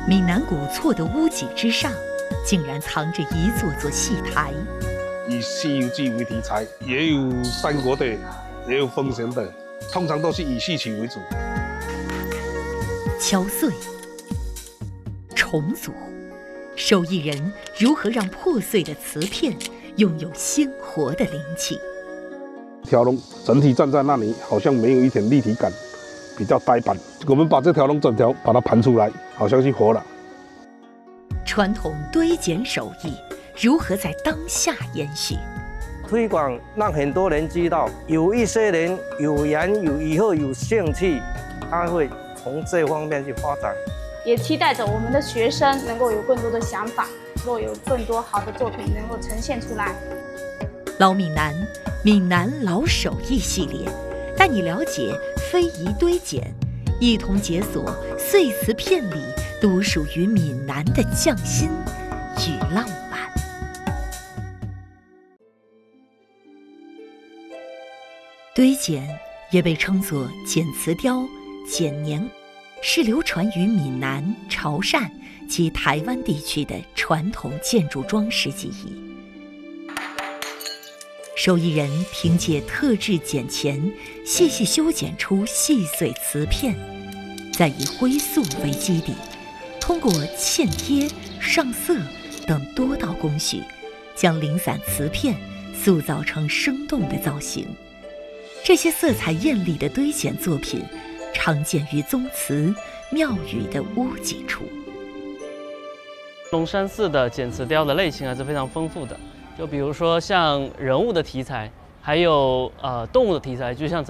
闽南古厝的屋脊之上，竟然藏着一座座戏台。 以《西游记》为题材，也有三国的，也有封神的，通常都是以戏曲为主。 敲碎、重组，手艺人如何让破碎的瓷片拥有鲜活的灵气？ 条龙整体站在那里，好像没有一点立体感，比较呆板。我们把这条龙整条把它盘出来，好像是活了。 传统堆剪手艺如何在当下延续？ 推广让很多人知道，有一些人有缘有以后有兴趣，他会从这方面去发展。 也期待着我们的学生能够有更多的想法，能够有更多好的作品能够呈现出来。 老闽南、闽南老手艺系列，带你了解非遗堆剪，一同解锁碎瓷片里独属于闽南的匠心与浪漫。堆剪也被称作剪瓷雕、剪年，是流传于闽南、潮汕及台湾地区的传统建筑装饰技艺。手艺人凭借特制剪钳，细细修剪出细碎瓷片，再以灰塑为基底，通过嵌贴、上色等多道工序，将零散瓷片塑造成生动的造型。这些色彩艳丽的堆剪作品，常见于宗祠、庙宇的屋脊处。 龙山寺的剪瓷雕的类型还是非常丰富的，就比如说像人物的题材，还有动物的题材，就像